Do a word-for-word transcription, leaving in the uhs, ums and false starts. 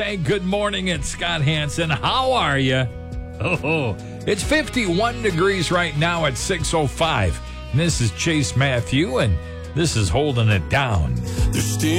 Hey, good morning. It's Scott Hansen. How are you? Oh, it's fifty-one degrees right now at six oh five. And this is Chase Matthew, and this is Holding It Down. There's still